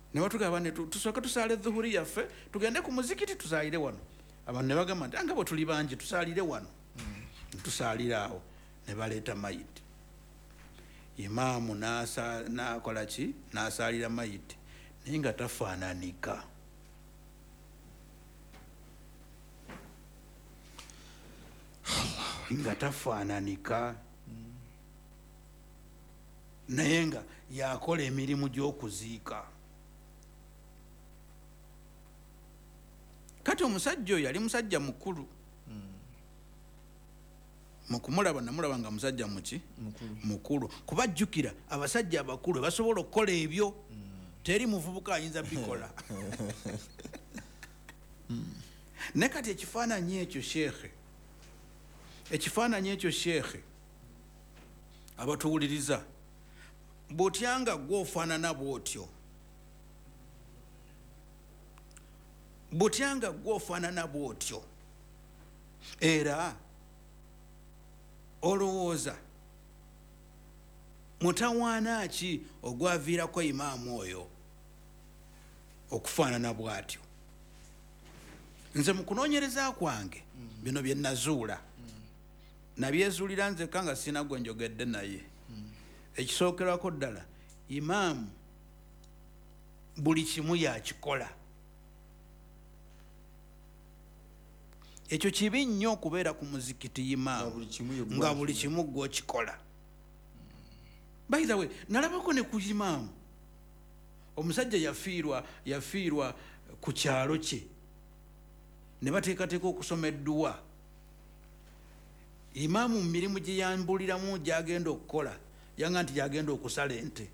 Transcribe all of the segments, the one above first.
ne batugamba ne tusooke tusaale dhuhuri yaffe tugende ku muzikiti tusaalire wano. Abantu ne bagamba nti anga bwe tuli bangi tusaalire wano. Tusaalira awo ne baleeta mayiti. Imaamu n'akola ki n'asaalira mayiti naye nga tafaananika. Nga tafaananika naye nga yakola emirimu gy'okuziika. Kati omusajja oyo yali musajja mukulu. Mukumulaba namulaba nga musajja muki mukulu kuba jjukira abasajja abakulu basobola okukola ebyo teri muvubuka ayinza bikola. Ne kati ekifaananyi ekyo sheekhe abatuwuliriza bw'otyanga gw'ofaanana bw'otyo, bw'otyanga gw'ofaanana bw'otyo era olowooza mutawaana ki ogwaviirako imaamu oyo okufaanana bw'atyo. Nze mu kunoonyereza kwange bino bye nazuula nabyezuulira nzekka nga sina gwe njogedde naye. Ekisookerwako ddala imaamu buli kimu yakikola. Ekyo kibi nnyo okubeera ku muzikiti imaamu nga buli kimu gw'okikola. By the way, nalabako ne ku imaamu omusajja yafiirwa ku kyalo kye ne bateekateeka okusoma edduwa. Imaamu mu mirimu gye yambuliramu gy'agenda okukola yanga nti yagenda okusala ente.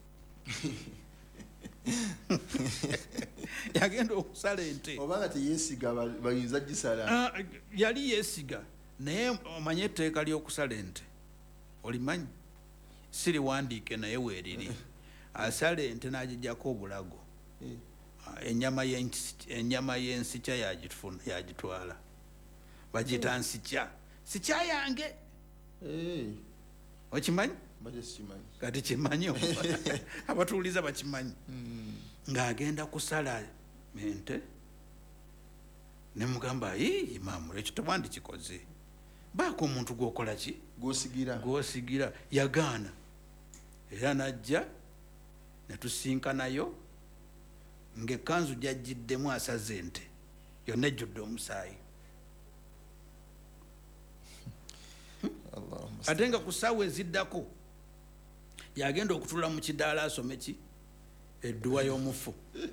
Yagenda okusala ente obanga teyeesiga bayinza gisala. Yali yeesiga naye omanye etteeka ly'okusala ente olimanyi siriwandiike naye weeriri. Asala ente n'agijjako obulago, ennyama y'ensikya yagitwala bagita nsikya. Sikya yange okimanyi? Kati kimanyi abatuuliza bakimanyi. Ng'agenda kusala mente ne mugamba imaamu ekyo tewandikikoze, baako omuntu gw'okola ki gw'osigira. Yagaana era najja ne tusinkanayo ng'ekkanzu gyajjiddemu asaze ente yonna ejjudde omusaayi. Ate nga ku ssaawa eziddako yagenda okutuula mu kidaala asome ki edduwa y'omufu.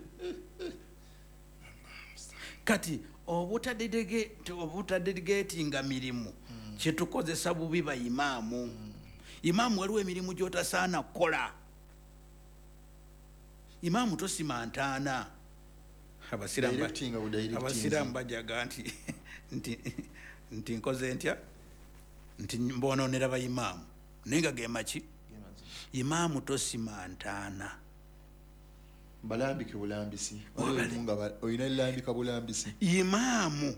Kati obutadedigeetinga mirimu kyetukozesa bubi ba imaamu. Imaamu waliwo emirimu gy'otasaana kukola. Imaamu tosima ntaana. Abasiraamu bajaga nti nkoze ntya nti mboonoonera bayimaamu naye nga ge maki. Imaamu tosima ntaana. Balambike bulambisi. Olina lambika bulambisi. Imaamu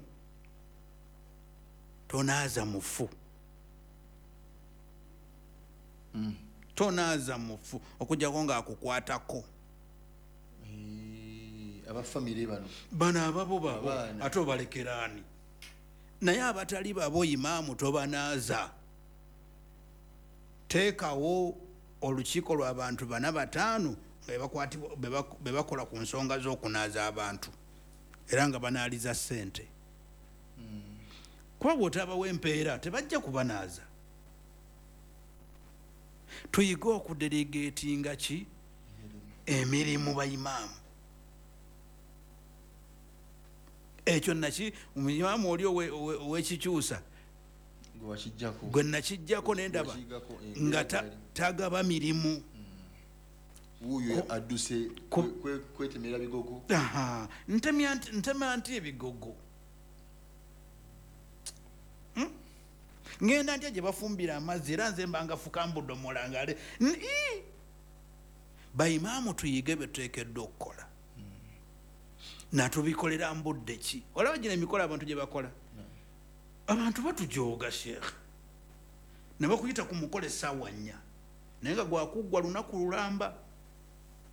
tonaaza mufu. Tonaaza mufu okujjako ng'akukwatako. Abafamire bano ababo babo ate obalekeraani. Naye abatali babo imaamu tobanaaza. Teekawo olukiiko lw'abantu 4-5 be bakola ku nsonga z'okunaaza abantu era nga banaaliza ssente. Kuba bw'otabawo empeera tebajja kubanaaza. Tuyige okuderigeetinga ki emirimu bayimaamu. Ekyo naki omuyimaamu oli ow'ekikyusa gwe nakijjako nendaba nga tagaba mirimu. Wuyo adduse kwetemera bigogo. Ntema nti ebigogo. Ngenda ntya gye bafumbira amazzi era nze mba ngafuka mbudomola ngale. Bayimaamu tuyige bye tuteekeddwa okukola. Natubikolera mbudde ki? Olaba gino emikolo abantu gye bakola. Abantu batujooga sheekh. Ne bakuyita ku mukolo essaawa 4 naye nga gwakuggwa lunaku lulamba.